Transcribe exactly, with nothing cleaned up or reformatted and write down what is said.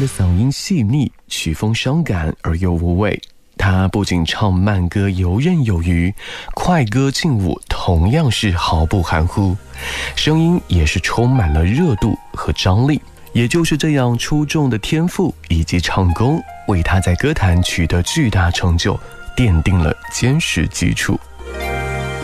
的嗓音细腻，曲风伤感而又无味。他不仅唱慢歌游刃有余，快歌劲舞同样是毫不含糊，声音也是充满了热度和张力。也就是这样出众的天赋以及唱功，为他在歌坛取得巨大成就奠定了坚实基础。